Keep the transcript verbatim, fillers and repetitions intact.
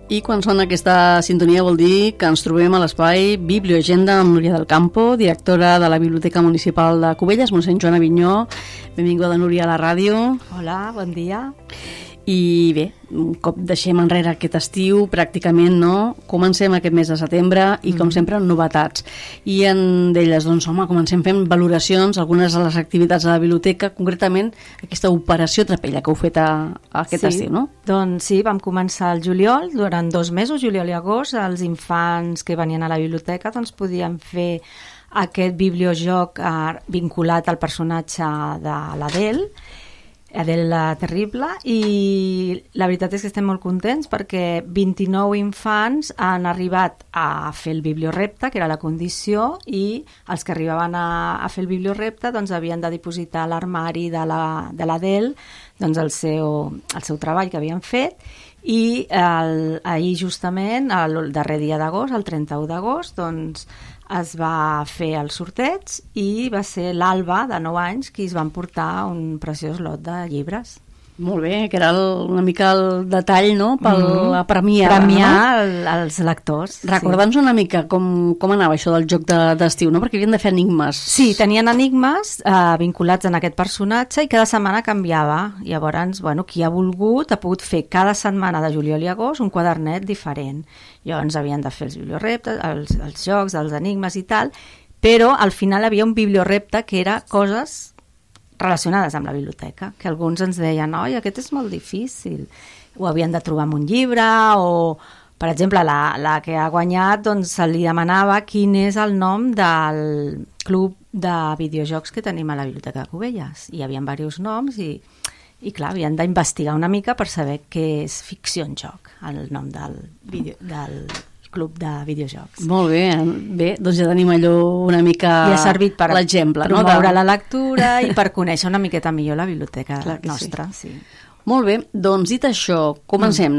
I quan sona aquesta sintonia vol dir que ens trobem a l'espai Biblioagenda amb Núria del Campo, directora de la Biblioteca Municipal de Cubelles, mossèn Joan Avinyó. Benvinguda, Núria, a la ràdio. Hola, bon dia. I bé, un cop deixem enrere aquest estiu, pràcticament, no? Comencem aquest mes de setembre i, com sempre, novetats. I en d'elles, doncs, home, comencem fent valoracions, algunes de les activitats de la biblioteca, concretament aquesta operació Trapella que heu fet a, a aquest sí, estiu, no? Doncs sí, vam començar el juliol, durant dos mesos, juliol i agost, els infants que venien a la biblioteca doncs podien fer aquest bibliojoc eh, vinculat al personatge de l'Adele, Adele la Terrible, i la veritat és que estem molt contents perquè vint-i-nou infants han arribat a fer el bibliorepte, que era la condició, i els que arribaven a, a fer el bibliorepte doncs havien de dipositar a l'armari de la, de l'Adele doncs el seu, el seu treball que havien fet, i el, ahir justament, el darrer dia d'agost, el trenta-u d'agost, doncs es va fer el sorteig i va ser l'Alba, de nou anys, qui es van portar un preciós lot de llibres. Molt bé, que era el, una mica el detall, no?, per mm. la premiar. Premiar no? el, els lectors. Recorda'ns sí. una mica com, com anava això del joc de, d'estiu, no?, perquè havien de fer enigmes. Sí, tenien enigmes eh, vinculats en aquest personatge i cada setmana canviava. Llavors, bueno, qui ha volgut ha pogut fer cada setmana de juliol i agost un quadernet diferent. Llavors havien de fer els biblioreptes, els, els jocs, els enigmes i tal, però al final havia un bibliorepte que era coses relacionades amb la biblioteca, que alguns ens deien, oi, aquest és molt difícil, ho havien de trobar en un llibre, o, per exemple, la, la que ha guanyat, doncs se li demanava quin és el nom del club de videojocs que tenim a la Biblioteca de Cubelles. Hi havia diversos noms i, i clar, havien d'investigar una mica per saber què és ficció en joc, el nom del, video, del club de videojocs. Molt bé, bé, doncs ja tenim allò una mica I ha servit per l'exemple, no? promoure la lectura i per conèixer una miqueta millor la biblioteca nostra. Sí. Molt bé, doncs dit això, comencem. Mm.